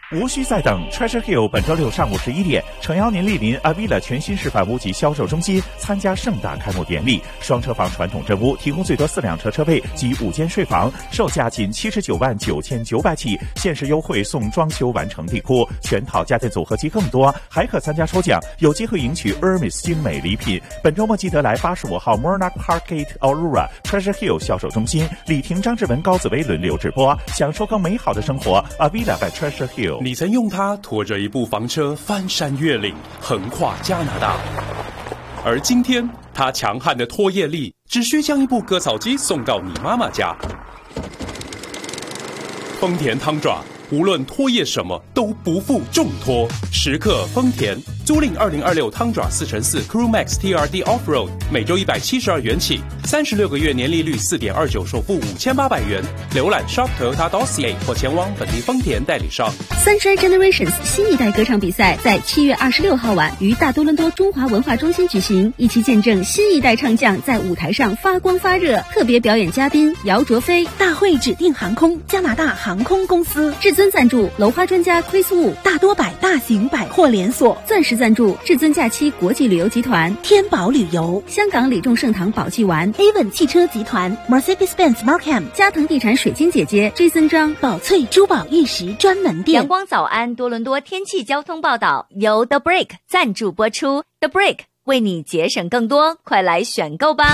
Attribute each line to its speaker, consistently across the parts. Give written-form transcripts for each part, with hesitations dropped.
Speaker 1: 无需再等 Treasure Hill 本周六上午11点，诚邀您莅临 Avila 全新示范屋及销售中心，参加盛大开幕典礼。双车房传统真屋提供最多4辆车车位及5间睡房，售价仅79.99万起，限时优惠送装修完成地库，全套家电组合及更多，还可参加抽奖，有机会赢取 Hermes 精美礼品。本周末记得来85号 Monarch Parkgate Aurora Treasure Hill 销售中心，李婷、张志文、高紫薇轮流直播，享受更美好的生活。Avila by Treasure Hill。
Speaker 2: 你曾用它拖着一部房车翻山越岭，横跨加拿大，而今天它强悍的拖曳力只需将一部割草机送到你妈妈家。丰田汤爪无论拖曳什么都不负重托，时刻丰田。租赁2026汤爪4x4 Crewmax TRD Offroad， 每周172元起，36个月年利率4.29%，首付5800元。浏览 shoptoyota.ca 或前往本地丰田代理商。
Speaker 3: Sunshine Generations 新一代歌唱比赛在7月26号晚于大多伦多中华文化中心举行，一起见证新一代唱将在舞台上发光发热。特别表演嘉宾姚卓飞，大会指定航空加拿大航空公司，至尊赞助楼花专家 Chris Wu， 大多百大型百货连锁，钻石赞助至尊假期国际旅游集团，天宝旅游，香港李众盛堂宝济丸， Avon 汽车集团， Mercedes-Benz Markham， 嘉腾地产水晶姐姐 Jason 张，宝翠珠宝玉石专门店。
Speaker 4: 阳光早安多伦多天气交通报道由 The Break 赞助播出， The Break 为你节省更多，快来选购吧。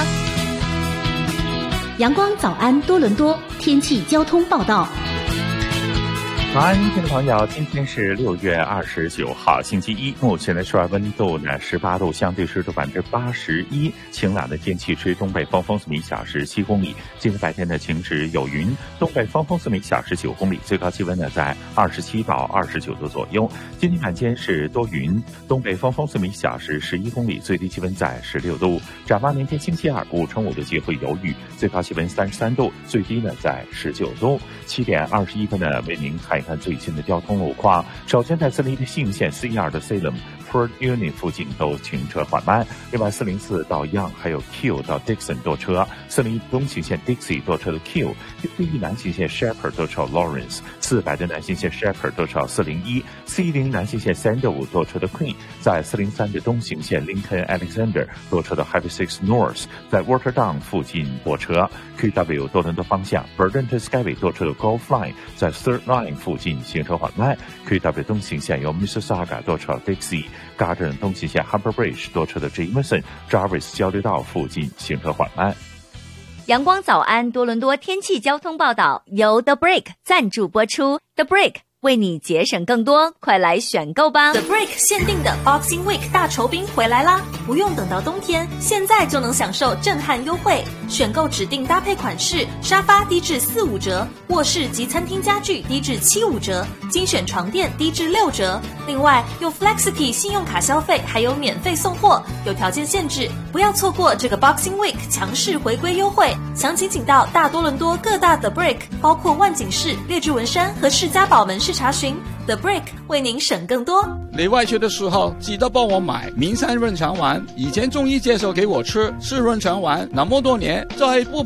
Speaker 3: 阳光早安多伦多天气交通报道。
Speaker 1: 早安，听众朋友，今天是6月29号，星期一。目前的室外温度呢18度，相对湿度81%，晴朗的天气，吹东北风，风速每小时7公里。今天白天的晴时有云，东北风，风速每小时9公里，最高气温呢在27到29度左右。今天晚间是多云，东北风，风速每小时11公里，最低气温在16度。展望明天星期二午晨5的机会有雨，最高气温33度，最低呢在19度。7点21分呢，为您看一看最新的交通路况。首先在401的信线 C2 的 Salem、Port Union 附近都行车缓慢。另外404到 Young 还有 Q 到 Dixon 多车。401东行线 Dixie 多车的 Q。401南行线 Shepherd 多车 Lawrence。400的南行线 Shepherd 多车401。410南行线 Sandalwood 多车的 Queen。在403的东行线 Lincoln Alexander 多车的 Highway 6 North。在 Waterdown 附近多车。QW 多伦多方向 Burlington Skyway 多车的 Gulf Line。在 Third Line 附近行车缓慢。QW 东行线由 Mississauga 多车 Dixie。Garden 东行线 Harbour Bridge 多车的 Jameson。Jarvis 交流道附近行车缓慢。
Speaker 4: 阳光早安多伦多天气交通报道由 The Break 赞助播出， The Break 为你节省更多，快来选购吧。
Speaker 5: The Break 限定的 Boxing Week 大酬宾回来啦！不用等到冬天，现在就能享受震撼优惠。选购指定搭配款式，沙发低至45折，卧室及餐厅家具低至75折，精选床垫低至6折。另外用 Flexity 信用卡消费还有免费送货，有条件限制，不要错过这个 Boxing Week 强势回归优惠。详情请到大多伦多各大 The Break， 包括万景市、列治文山和士嘉堡门市查询。The Break 为您省更多。
Speaker 6: 你外出的时候记得帮我买名山润肠丸，以前中医介绍给我吃，是润肠丸，那么多年再不